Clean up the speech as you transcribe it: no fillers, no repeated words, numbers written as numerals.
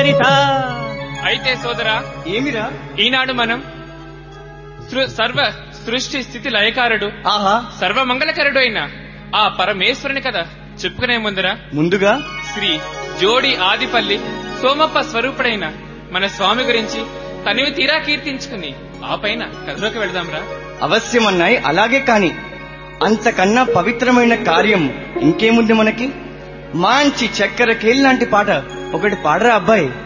చరిత. అయితే సోదరా, ఏమిరా? ఈనాడు మనం సర్వ సృష్టి స్థితి లయకారుడు, ఆహా, సర్వమంగళకరుడు అయిన ఆ పరమేశ్వరుని కదా చెప్పుకునే ముందుగా శ్రీ జోడి ఆదిపల్లి సోమప్ప స్వరూపుడైన మన స్వామి గురించి తనివి తీరా కీర్తించుకుని ఆ పైన కథలోకి వెళదాంరా. అవశ్యమన్నాయి. అలాగే కాని అంతకన్నా పవిత్రమైన కార్యం ఇంకేముంది మనకి? మంచి చక్కెర కేల్ లాంటి పాట ఒకటి పాడరా అబ్బాయి.